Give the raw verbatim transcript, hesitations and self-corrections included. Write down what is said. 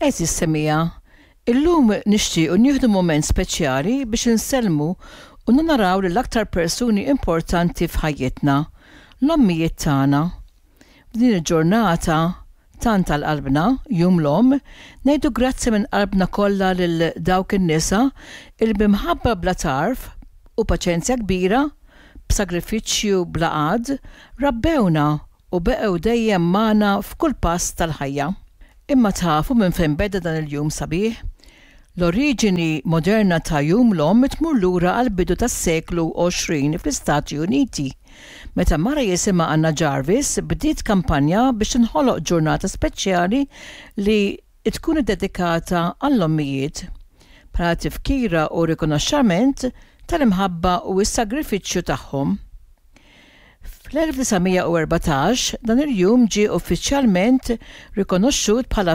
Eżis semija, illum nixtiequ nieħdu mument speċjali biex insellmu u naraw lill-aktar persuni importanti f'ħajjitna, l-ommijiet tagħna. F'din il-ġurnata tant tal-qalbna, jum l-om, ngħidu grazzi minn qalbna kollha lil dawk in-nisa il bimħabba bla tarf u paċenzja kbira, b'sagrifiċċju bla għad, rabbewna u beqgħu dejjem magħna f'kull pass tal-ħajja. Imma tafu minn fejn beda dan il-jum sabiħ? L-oriġini moderna ta' jum l-om tmur lura għal bidu tas-seklu għoxrin fl-Istati Uniti. Meta mara jisimha Anna Jarvis bdiet kampanja biex inħoloq ġurnata speċjali li tkun dedikata għall-ommijiet bħala tifkira u rikonoxxament tal-imħabba u s-sagrifiċċju tagħhom. Fl-elf tisgħemija u erbatax dan il-jum ġie uffiċjalment rikonoxxut bħala